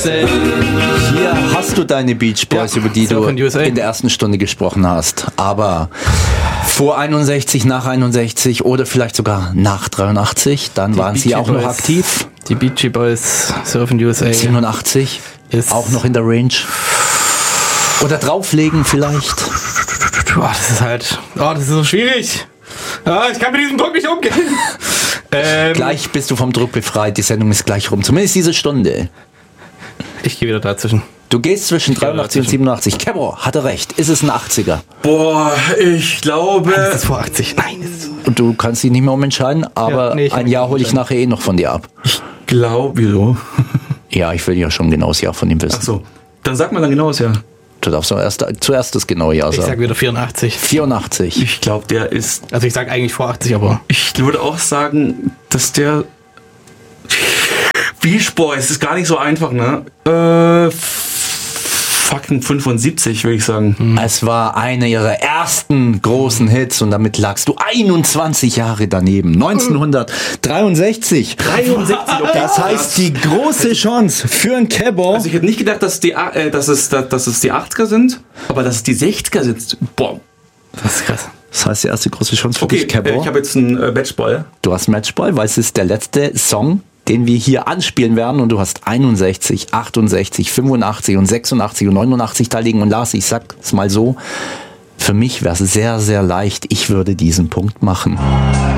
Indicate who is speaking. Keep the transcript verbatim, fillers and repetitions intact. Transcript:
Speaker 1: Hier hast du deine Beach Boys, ja, über die du in der ersten Stunde gesprochen hast. Aber vor einundsechzig, nach einundsechzig oder vielleicht sogar nach dreiundachtzig, dann die waren Beachy sie auch Boys, noch aktiv.
Speaker 2: Die Beachy Boys, Surfing U S A.
Speaker 1: siebenundachtzig, ist auch noch in der Range. Oder drauflegen vielleicht.
Speaker 2: Oh, das ist halt, oh, das ist so schwierig. Ah, ich kann mit diesem Druck nicht umgehen.
Speaker 1: ähm, gleich bist du vom Druck befreit, die Sendung ist gleich rum. Zumindest diese Stunde.
Speaker 2: Ich gehe wieder dazwischen.
Speaker 1: Du gehst zwischen dreiundachtzig und siebenundachtzig. Kebbo hatte recht. Ist es ein achtziger?
Speaker 3: Boah, ich glaube...
Speaker 2: Nein, ist es vor achtzig? Nein. Ist es
Speaker 1: und du kannst dich nicht mehr umentscheiden, aber ja, nee, ein Jahr hole ich nachher eh noch von dir ab.
Speaker 3: Ich glaube, wieso?
Speaker 1: Ja, ich will ja schon genau das Jahr von ihm wissen.
Speaker 3: Ach so, dann sag mal dann genau das Jahr.
Speaker 1: Du darfst doch erst, zuerst das genaue Jahr sagen.
Speaker 2: Ich sag wieder vierundachtzig.
Speaker 1: vierundachtzig.
Speaker 3: Ich glaube, der ist...
Speaker 2: Also ich sag eigentlich vor achtzig, aber...
Speaker 3: Ich würde auch sagen, dass der... Beach Boys ist gar nicht so einfach, ne? Äh, fucking fünfundsiebzig, würde ich sagen.
Speaker 1: Hm. Es war einer ihrer ersten großen Hits und damit lagst du einundzwanzig Jahre daneben. neunzehnhundertdreiundsechzig.
Speaker 3: dreiundsechzig, okay.
Speaker 1: Das heißt, die große Chance für ein Kebbo.
Speaker 3: Also ich hätte nicht gedacht, dass, die, äh, dass, es, dass es die achtziger sind, aber dass es die sechziger sind. Boah.
Speaker 2: Das ist krass.
Speaker 1: Das heißt, die erste große Chance für
Speaker 3: okay,
Speaker 1: dich, Kebbo.
Speaker 3: Äh, ich habe jetzt einen äh, Matchball.
Speaker 1: Du hast einen Matchball, weil es ist der letzte Song, den wir hier anspielen werden, und du hast einundsechzig, achtundsechzig, fünfundachtzig und sechsundachtzig und neunundachtzig da liegen. Und Lars, ich sag's mal so, für mich wäre es sehr, sehr leicht. Ich würde diesen Punkt machen.